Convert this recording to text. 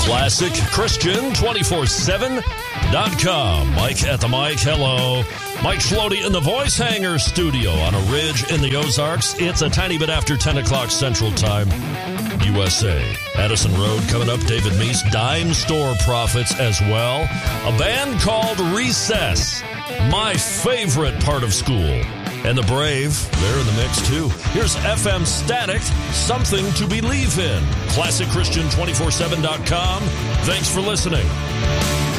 ClassicChristian247.com. Mike at the mic. Hello. Mike Schlody in the Voice Hanger studio on a ridge in the Ozarks. It's a tiny bit after 10 o'clock Central Time, USA. Addison Road coming up. David Meese, Dime Store Prophets as well. A band called Recess, my favorite part of school. And the Brave, they're in the mix too. Here's FM Static, Something to Believe in. ClassicChristian247.com. Thanks for listening.